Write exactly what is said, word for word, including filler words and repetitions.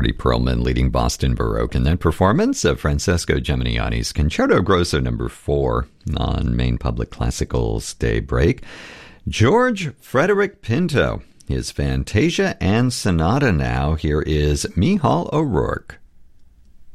Marty Perlman leading Boston Baroque, and then performance of Francesco Geminiani's Concerto Grosso number four on Maine Public Classical's Daybreak. George Frederick Pinto, his Fantasia and Sonata now. Here is Michal O'Rourke.